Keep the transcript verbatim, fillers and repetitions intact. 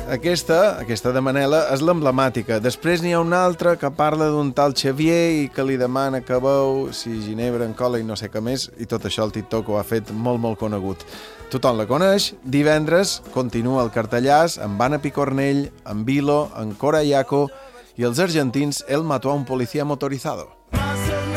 Aquesta, aquesta de Manela, és l'emblemàtica. Després n'hi ha una altra que parla d'un tal Xavier i que li demana que veu si Ginebra en cola i no sé què més, i tot això el TikTok ho ha fet molt, molt conegut. Tothom la coneix. Divendres continua el cartellàs amb Anna Picornell, amb Vilo, amb Cora Iaco i els argentins El mató a un policía motorizado.